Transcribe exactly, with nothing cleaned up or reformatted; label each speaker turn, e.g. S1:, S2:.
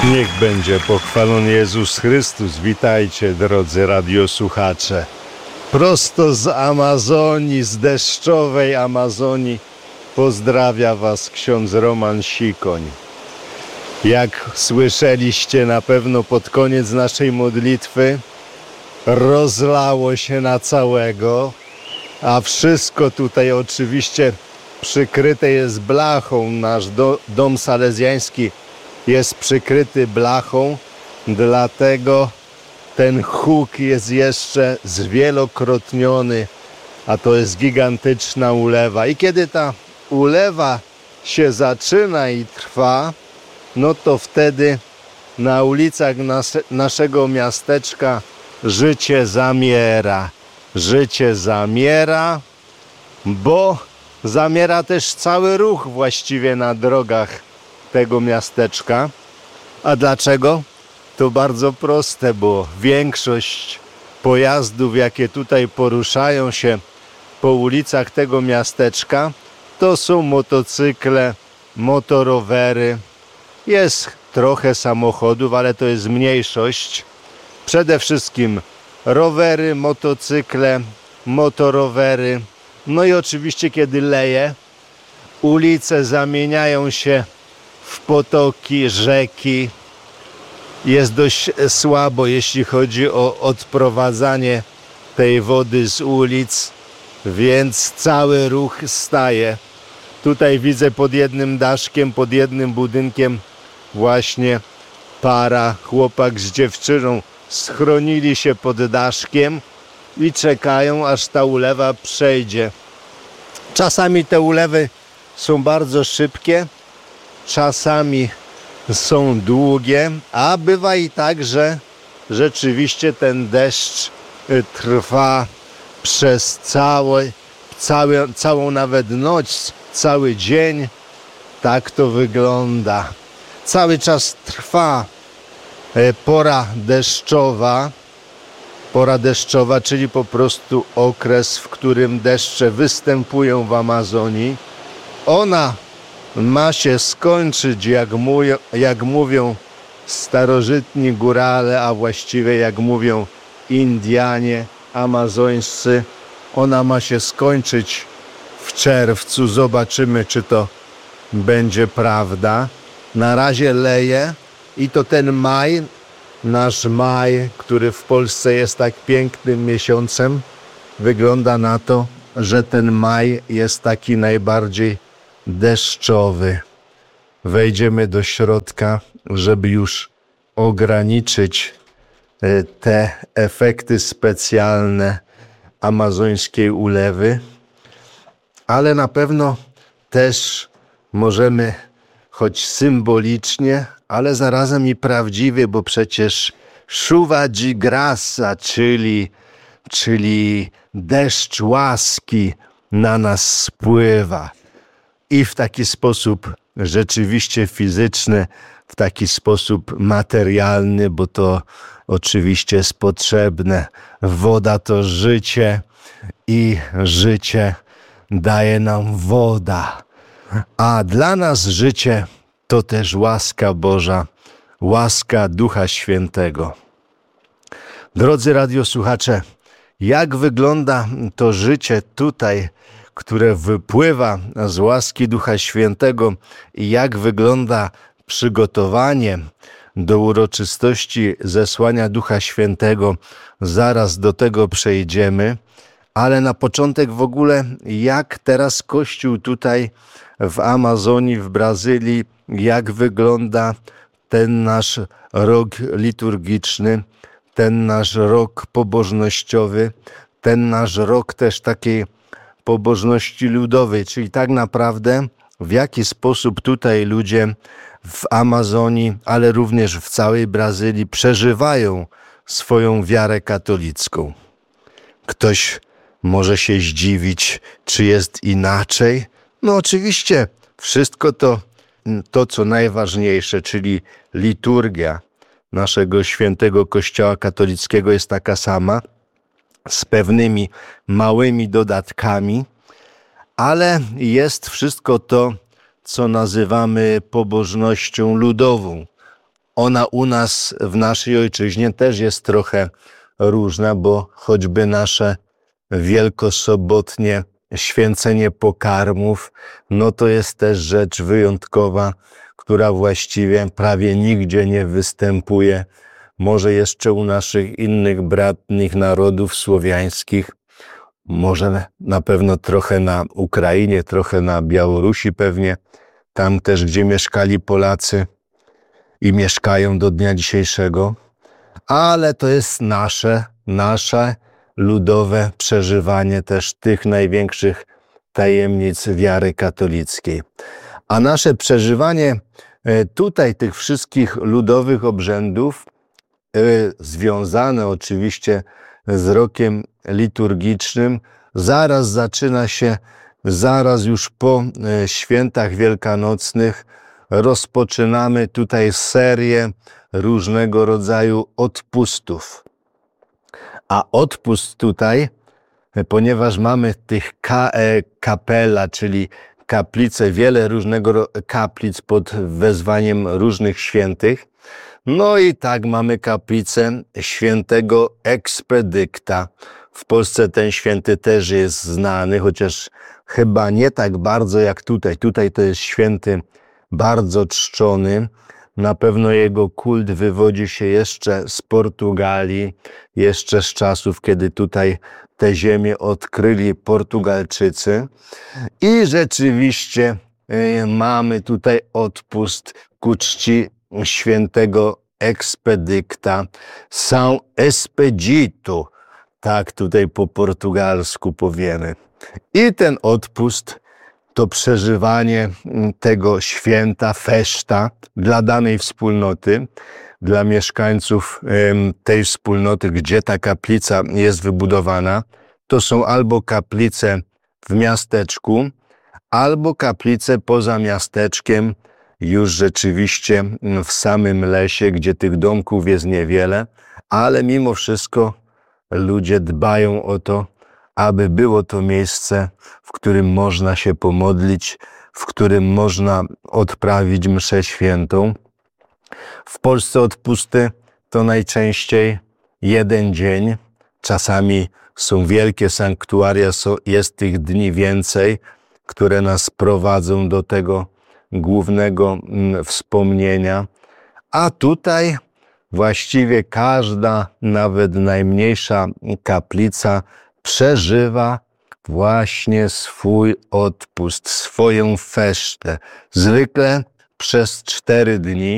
S1: Niech będzie pochwalony Jezus Chrystus. Witajcie, drodzy radiosłuchacze. Prosto z Amazonii, z deszczowej Amazonii pozdrawia was ksiądz Roman Sikoń. Jak słyszeliście na pewno pod koniec naszej modlitwy, rozlało się na całego, a wszystko tutaj oczywiście przykryte jest blachą. Nasz do, dom salezjański jest przykryty blachą, dlatego ten huk jest jeszcze zwielokrotniony, a to jest gigantyczna ulewa. I kiedy ta ulewa się zaczyna i trwa, no to wtedy na ulicach nas, naszego miasteczka życie zamiera. Życie zamiera, bo zamiera też cały ruch właściwie na drogach tego miasteczka. A dlaczego? To bardzo proste, bo większość pojazdów, jakie tutaj poruszają się po ulicach tego miasteczka, to są motocykle, motorowery. Jest trochę samochodów, ale to jest mniejszość. Przede wszystkim rowery, motocykle, motorowery. No i oczywiście kiedy leje, ulice zamieniają się w potoki, rzeki. Jest dość słabo, jeśli chodzi o odprowadzanie tej wody z ulic, więc cały ruch staje. Tutaj widzę pod jednym daszkiem, pod jednym budynkiem właśnie para, chłopak z dziewczyną schronili się pod daszkiem i czekają, aż ta ulewa przejdzie. Czasami te ulewy są bardzo szybkie, czasami są długie, a bywa i tak, że rzeczywiście ten deszcz trwa przez cały, cały, całą nawet noc, cały dzień. Tak to wygląda. Cały czas trwa pora deszczowa. Pora deszczowa, czyli po prostu okres, w którym deszcze występują w Amazonii. Ona ma się skończyć, jak, mówią, jak mówią starożytni górale, a właściwie jak mówią Indianie amazońscy. Ona ma się skończyć w czerwcu. Zobaczymy, czy to będzie prawda. Na razie leje i to ten maj, nasz maj, który w Polsce jest tak pięknym miesiącem, wygląda na to, że ten maj jest taki najbardziej deszczowy. Wejdziemy do środka, żeby już ograniczyć te efekty specjalne amazońskiej ulewy, ale na pewno też możemy, choć symbolicznie, ale zarazem i prawdziwie, bo przecież chuva de graça, czyli, czyli deszcz łaski na nas spływa. I w taki sposób rzeczywiście fizyczny, w taki sposób materialny, bo to oczywiście jest potrzebne. Woda to życie i życie daje nam woda. A dla nas życie to też łaska Boża, łaska Ducha Świętego. Drodzy radiosłuchacze, jak wygląda to życie tutaj, które wypływa z łaski Ducha Świętego i jak wygląda przygotowanie do uroczystości zesłania Ducha Świętego, zaraz do tego przejdziemy, ale na początek w ogóle jak teraz Kościół tutaj w Amazonii, w Brazylii, jak wygląda ten nasz rok liturgiczny, ten nasz rok pobożnościowy, ten nasz rok też takiej pobożności ludowej, czyli tak naprawdę w jaki sposób tutaj ludzie w Amazonii, ale również w całej Brazylii przeżywają swoją wiarę katolicką. Ktoś może się zdziwić, czy jest inaczej. No oczywiście wszystko to, to co najważniejsze, czyli liturgia naszego świętego Kościoła katolickiego jest taka sama, z pewnymi małymi dodatkami, ale jest wszystko to, co nazywamy pobożnością ludową. ona u nas w naszej ojczyźnie też jest trochę różna, bo choćby nasze wielkosobotnie święcenie pokarmów, no to jest też rzecz wyjątkowa, która właściwie prawie nigdzie nie występuje. Może jeszcze u naszych innych bratnich narodów słowiańskich, może na pewno trochę na Ukrainie, trochę na Białorusi pewnie, tam też, gdzie mieszkali Polacy i mieszkają do dnia dzisiejszego, ale to jest nasze, nasze ludowe przeżywanie też tych największych tajemnic wiary katolickiej. A nasze przeżywanie tutaj tych wszystkich ludowych obrzędów, związane oczywiście z rokiem liturgicznym, zaraz zaczyna się, zaraz już po świętach wielkanocnych rozpoczynamy tutaj serię różnego rodzaju odpustów. A odpust tutaj, ponieważ mamy tych ka- kapela, czyli kaplice, wiele różnego kaplic pod wezwaniem różnych świętych, no i tak mamy kaplicę świętego Ekspedykta. W Polsce ten święty też jest znany, chociaż chyba nie tak bardzo jak tutaj. Tutaj to jest święty bardzo czczony. Na pewno jego kult wywodzi się jeszcze z Portugalii, jeszcze z czasów, kiedy tutaj te ziemię odkryli Portugalczycy. I rzeczywiście mamy tutaj odpust ku czci świętego Ekspedykta, São Expedito, tak tutaj po portugalsku powiemy. I ten odpust to przeżywanie tego święta, feszta dla danej wspólnoty, dla mieszkańców tej wspólnoty, gdzie ta kaplica jest wybudowana. To są albo kaplice w miasteczku, albo kaplice poza miasteczkiem, już rzeczywiście w samym lesie, gdzie tych domków jest niewiele, ale mimo wszystko ludzie dbają o to, aby było to miejsce, w którym można się pomodlić, w którym można odprawić mszę świętą. W Polsce odpusty to najczęściej jeden dzień, czasami są wielkie sanktuaria, jest tych dni więcej, które nas prowadzą do tego głównego wspomnienia. A tutaj właściwie każda, nawet najmniejsza kaplica przeżywa właśnie swój odpust, swoją fesztę. Zwykle przez cztery dni.